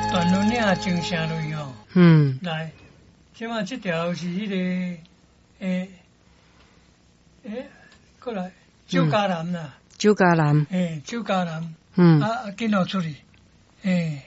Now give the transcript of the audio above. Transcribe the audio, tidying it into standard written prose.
段落领真声类哦。来，即马这条是迄个过来酒家男啦。 酒家男。 酒家男。 嗯。 紧落出去。